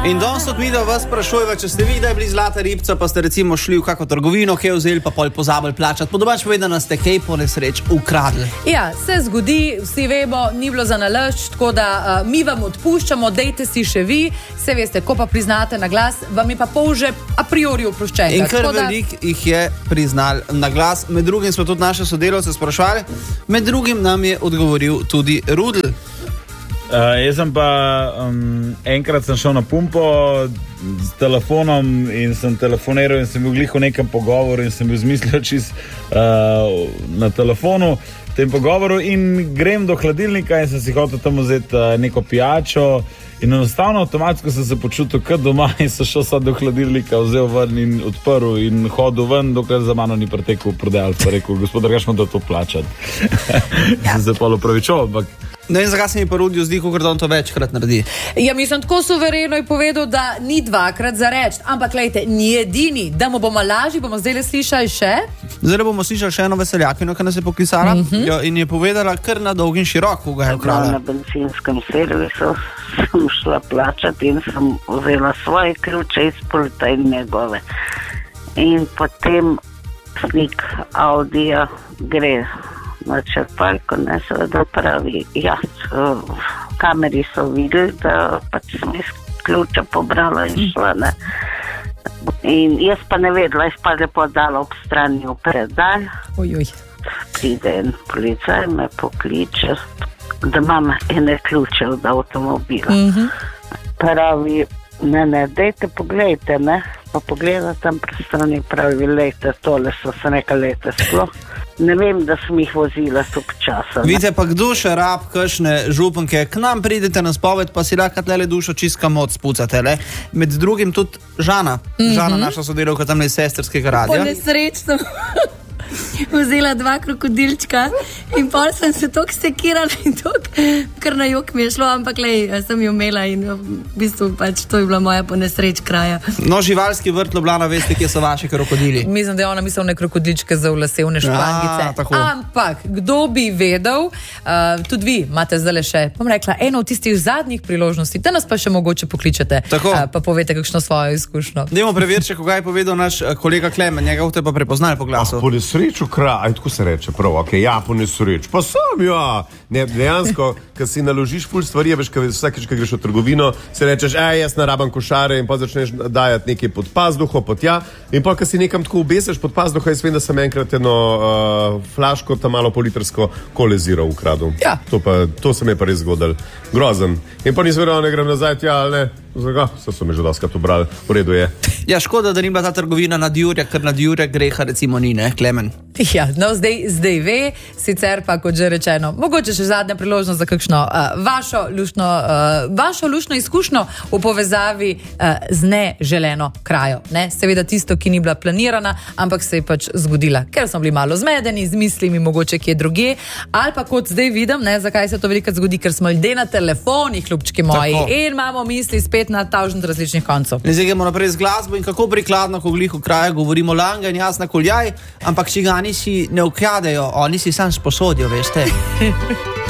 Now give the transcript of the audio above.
In danes od video vas sprašujeva, če ste vi kdaj bili zlata ribca, pa ste recimo šli v kako trgovino, kaj vzeli, pa pol pozabili plačati. Po domač povedano ste kaj po nesreč ukradli. Ja, se zgodi, vsi vemo, ni bilo za nalašč, tako da mi vam odpuščamo, dejte si še vi, se veste, ko pa priznate na glas, vam je pa pol že a priori oproščenega. In kar velik jih je priznal na glas. Med drugim smo tudi naše sodelavce sprašvali, med drugim nam je odgovoril tudi Rudl. Jaz sem pa enkrat sem šel na pumpo s telefonom in sem telefoniral in sem bil glih v nekem pogovoru in sem bil zmislil čist na telefonu v tem pogovoru in grem do hladilnika in sem si hotel tam vzeti neko pijačo in enostavno avtomatsko sem se počutil kot doma in sem šel sad do hladilnika, vzel ven in odprl in hodil ven, dokler za mano ni pretekel prodajalec, pa rekel, gospod, drugač imam da to plačati. Ja. Sem se pa opravičal, ampak No in zakaj se mi pa Rudiju zdi, kot da on to večkrat naredi? Ja, mislim, tako suvereno je povedal, da ni dvakrat za reči, ampak lejte, ni edini, da mu bomo lažji, bomo zdaj le slišali še. Zdaj bomo slišali še eno veseljakino, ki nas je poklicala in je povedala kar na dolg in širok, ko ga je ukrala. Na benzinskem servisu sem šla plačati in sem vzela svoje ključe iz pulta in njegove. In potem snik Audija gre na črpalko, ne, seveda pravi, ja, kameri so videli, da pač sem iz ključa pobrala in šla, ne. In jaz pa ne vedela, jaz pa lepo dala ob strani v predal. Pride en policaj, me pokliče, da imam ene ključe od avtomobila. Pravi, ne, dejte, poglejte, ne. Pa pogleda tam pri strani, pravi, lejte, tole so se nekaj lejte sploh. Ne vem, da sem jih vozila tuk časa. Vidite pa, kdo še rab kakšne županke, k nam pridete na spoved, pa si lahko tlele dušo čisto moc spucate, le. Med drugim tudi Žana. Žana, naša sodelavka tam iz sestrskega radia. Po nesrečno vzela 2 krokodilčka in pol sem se toliko sekirala in toliko, kar na jok mi je šlo, ampak lej, sem jo imela in v bistvu pač to je bila moja ponesreč kraja. No, živalski vrt Ljubljana, veste, kje so vaši krokodili? Mislim, da je ona mislila krokodilčke za vlasevne špangice. Ampak, kdo bi vedel, tudi vi imate zdaj še, bom rekla, eno od tistih zadnjih priložnosti, da nas pa še mogoče pokličete, pa povete kakšno svojo izkušnjo. Dajmo preveriti, koga je povedal naš kolega Klemen, njega boste pa prepoznali po glasu. Po nesreču kraj, tako se reče, prav, ja, po nesreč, pa sam, ja. Ne, dejansko, ko si naložiš ful stvari, veš, vsakeč, ko greš v trgovino, se rečeš, jaz narabam košare in pa začneš dajati nekaj pod pazduho, pod tja, in pa, ko si nekam tako obeseš pod pazduho, jaz vem, da sem enkrat eno flaško, tam malo politrsko koleziro ukradel. Ja. To se mi je pa res zgodil. Grozen. In pa nisem vedel, ne grem nazaj tja, ali ne. Vse so me že doskrat obrali, v redu je. Ja, škoda, da ni bila ta trgovina nad Jurja, ker nad Jurja greha recimo ni, ne, Klemen? Ja, no, zdaj ve, sicer pa, kot že rečeno, mogoče še zadnja priložnost za kakšno vašo luštno izkušnjo v povezavi z neželeno krajo, ne? Seveda tisto, ki ni bila planirana, ampak se je pač zgodila, ker smo bili malo zmedeni, z mislimi mogoče kje druge, ali pa kot zdaj vidim, ne, zakaj se to velikrat zgodi, ker smo ljudje na telefonih, ljubčki moji, in imamo misli spet na 1000 različnih koncov. Zdaj gremo naprej z glasbo in kako prikladno, ko glih v kraju govorimo langa in jasna koljaj, ampak čigani si ne ukradejo, oni si sam sposodijo, veste.